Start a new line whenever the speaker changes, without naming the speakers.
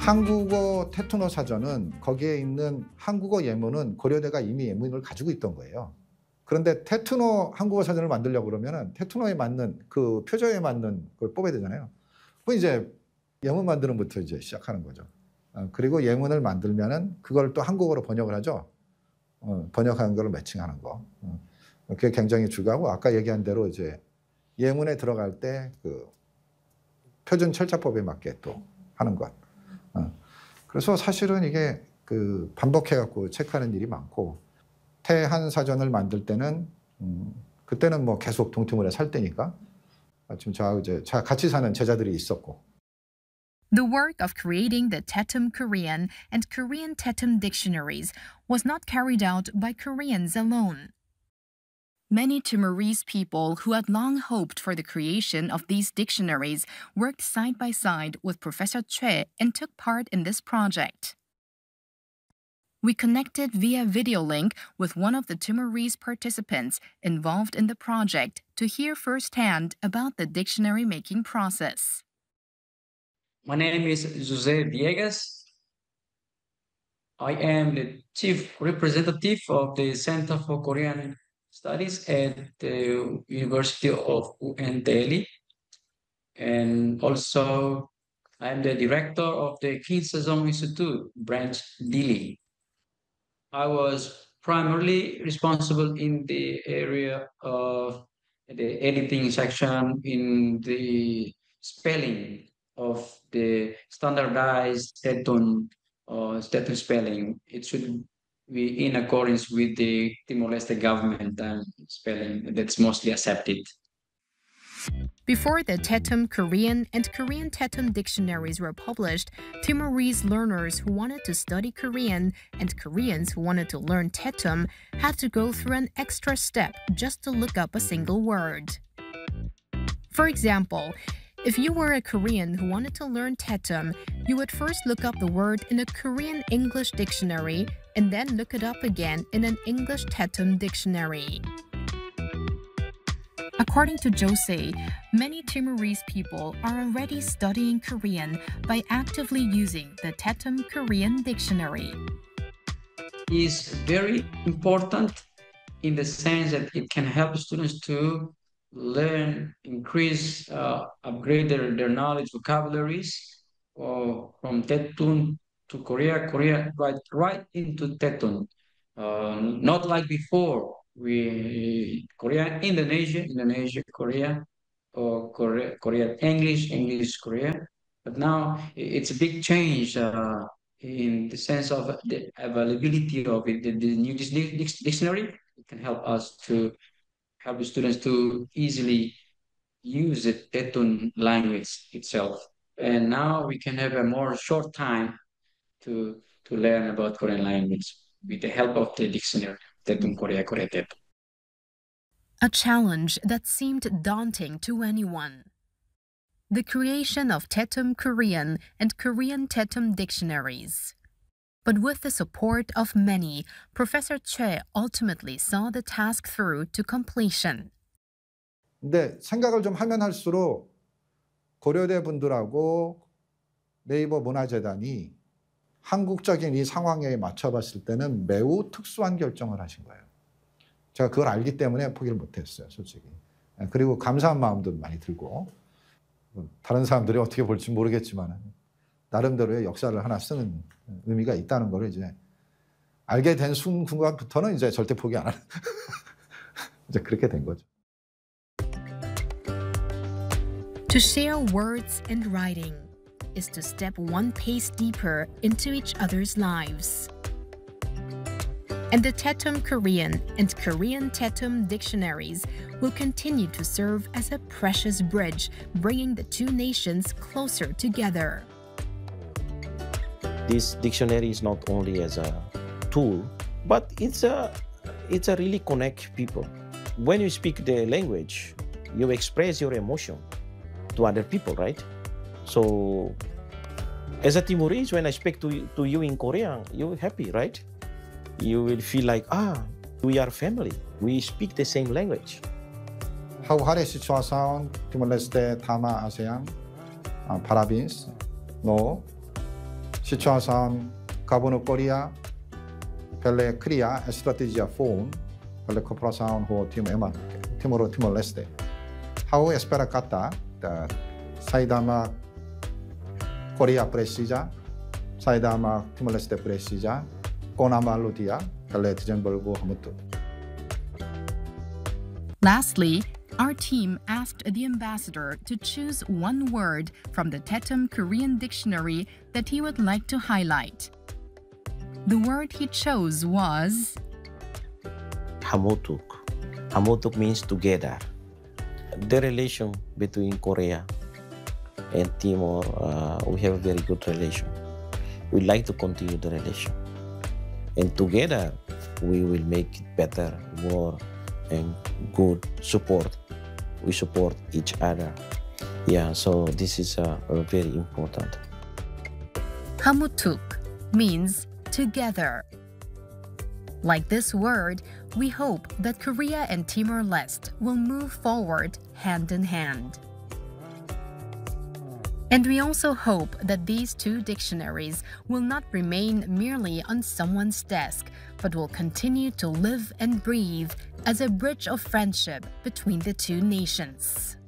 한국어 테투노 사전은 거기에 있는 한국어 예문은 고려대가 이미 예문을 가지고 있던 거예요. 그런데 테투노 한국어 사전을 만들려고 그러면은 테투노에 맞는 그 표저에 맞는 걸 뽑아야 되잖아요. 그럼 이제 예문 만드는 부터 이제 시작하는 거죠. 그리고 예문을 만들면은 그걸 또 한국어로 번역을 하죠. 번역한 걸 매칭하는 거. 그게 굉장히 중요하고 아까 얘기한 대로 이제 예문에 들어갈 때 그 표준 철자법에 맞게 또 하는 것. 그래서 사실은 이게 그 반복해갖고 체크하는 일이 많고 태한 사전을 만들 때는 그때는 뭐 계속 동티모르에 살 때니까 지금 저하고 이제 같이 사는 제자들이 있었고.
The work of creating the Tetum Korean and Korean Tetum dictionaries was not carried out by Koreans alone. Many Timorese people who had long hoped for the creation of these dictionaries worked side by side with Professor Choi and took part in this project. We connected via video link with one of the Timorese participants involved in the project to hear firsthand about the dictionary making process.
My name is Jose Viegas. I am the chief representative of the Center for Korean Studies at the University of UNTL. And also, I'm the director of the Kim Sejong Institute, branch Dili. I was primarily responsible in the area of the editing section in the spelling of the standardized Teton spelling. It should be in accordance with the Timor-Leste government spelling that's mostly accepted.
Before the Tetum Korean and Korean Tetum dictionaries were published, Timorese learners who wanted to study Korean and Koreans who wanted to learn Tetum had to go through an extra step just to look up a single word. For example, if you were a Korean who wanted to learn Tetum, you would first look up the word in a Korean English dictionary and then look it up again in an English Tetum dictionary. According to Jose, many Timorese people are already studying Korean by actively using the Tetum Korean dictionary.
It's very important in the sense that it can help students to learn, increase, upgrade their knowledge, vocabularies from Tetun to Korea right into Tetun. Not like before. Korea, Indonesia, Korea, or Korea, English, Korea. But now it's a big change in the sense of the availability of it. The new dictionary can help us to help the students to easily use the Tetun language itself. And now we can have a more short time to learn about Korean language with the help of the dictionary, Tetun Korea, Korea Tetun.
A challenge that seemed daunting to anyone. The creation of Tetum Korean and Korean Tetum dictionaries. But with the support of many, Professor Choi ultimately saw the task through to completion.
근데 생각을 좀 하면 할수록 고려대 분들하고 네이버 문화재단이 한국적인 이 상황에 맞춰봤을 때는 매우 특수한 결정을 하신 거예요. 제가 그걸 알기 때문에 포기를 못했어요, 솔직히. 그리고 감사한 마음도 많이 들고 다른 사람들이 어떻게 볼지 모르겠지만 나름대로의 역사를 하나 쓰는 의미가 있다는 걸 이제 알게 된 순간부터는 이제 절대 포기 안 하는 이제 그렇게 된 거죠.
To share words and writing is to step one pace deeper into each other's lives. And the Tetum Korean and Korean Tetum dictionaries will continue to serve as a precious bridge, bringing the two nations closer together.
This dictionary is not only as a tool, but it's a really connect people. When you speak the language, you express your emotion to other people, right? So, as a Timorese, when I speak to you in Korean, you're happy, right? You will feel like, we are family. We speak the same language.
How hari situação Timor-Leste tama ASEAN parabéns no Situação Carbono Korea pela criar a estratégia FON pela cooperação com o Timor-Leste. How espera kata da saidama Korea presija, saidama Timor-Leste presija, konama lutia pela desenvolvo hamutu.
Lastly, our team asked the ambassador to choose one word from the Tetum Korean dictionary that he would like to highlight. The word he chose was
Hamutuk. Hamutuk means together. The relation between Korea and Timor, we have a very good relation. We'd like to continue the relation. And together, we will make it better, more and good support. We support each other. Yeah, so this is very important.
Hamutuk means together. Like this word, we hope that Korea and Timor-Leste will move forward hand in hand. And we also hope that these two dictionaries will not remain merely on someone's desk, but will continue to live and breathe as a bridge of friendship between the two nations.